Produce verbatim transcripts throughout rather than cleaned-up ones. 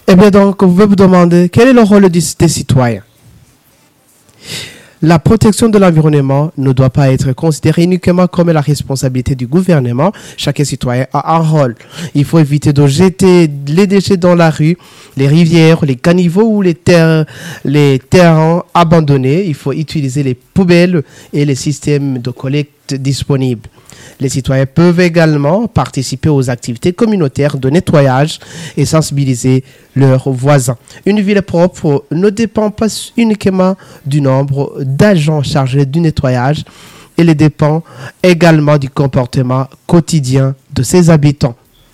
Eh bien donc, vous pouvez vous demander quel est le rôle des, des citoyens. La protection de l'environnement ne doit pas être considérée uniquement comme la responsabilité du gouvernement. Chaque citoyen a un rôle. Il faut éviter de jeter les déchets dans la rue, les rivières, les caniveaux ou les, terres, les terrains abandonnés. Il faut utiliser les poubelles et les systèmes de collecte disponibles. Les citoyens peuvent également participer aux activités communautaires de nettoyage et sensibiliser leurs voisins. Une ville propre ne dépend pas uniquement du nombre d'agents chargés du nettoyage, elle dépend également du comportement quotidien de ses habitants.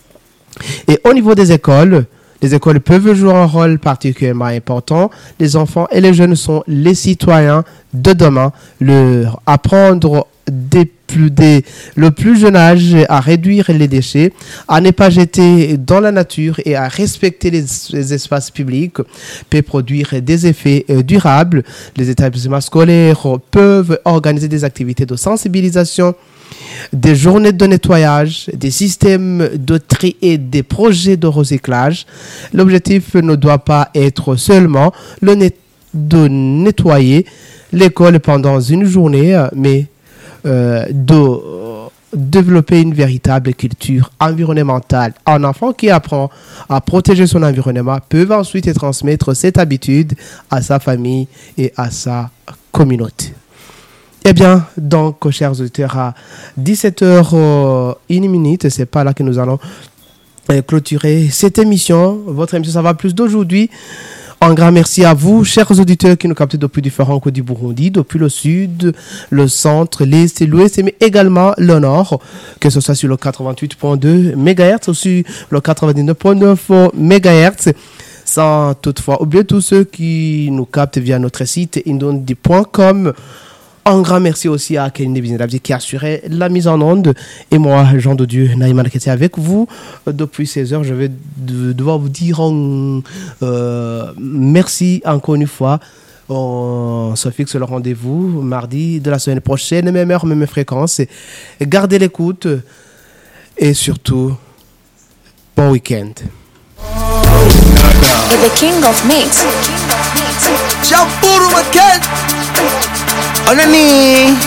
Et au niveau des écoles, les écoles peuvent jouer un rôle particulièrement important. Les enfants et les jeunes sont les citoyens de demain. Leur apprendre des plus des, le plus jeune âge à réduire les déchets, à ne pas jeter dans la nature et à respecter les, les espaces publics peut produire des effets euh, durables. Les établissements scolaires peuvent organiser des activités de sensibilisation, des journées de nettoyage, des systèmes de tri et des projets de recyclage. L'objectif ne doit pas être seulement le net, de nettoyer l'école pendant une journée, mais euh, de euh, développer une véritable culture environnementale. Un enfant qui apprend à protéger son environnement peut ensuite transmettre cette habitude à sa famille et à sa communauté. Eh bien, donc, chers auditeurs, à dix-sept heures une minute, c'est pas là que nous allons euh, clôturer cette émission. Votre émission, ça va plus d'aujourd'hui. Un grand merci à vous, chers auditeurs qui nous captent depuis différents coins du Burundi, depuis le sud, le centre, l'est et l'ouest, mais également le nord, que ce soit sur le quatre-vingt-huit virgule deux mégahertz ou sur le quatre-vingt-dix-neuf virgule neuf mégahertz. Sans toutefois oublier tous ceux qui nous captent via notre site indondi point com. Un grand merci aussi à Kéline Bizinabdi qui a assuré la mise en onde. Et moi, Jean de Dieu, Naïman, qui était avec vous depuis seize heures. Je vais devoir vous dire un, euh, merci encore une fois. On se fixe le rendez-vous mardi de la semaine prochaine, même heure, même fréquence. Et gardez l'écoute et surtout, bon week-end. The King of Mix. Shampoo Maket. On a knee.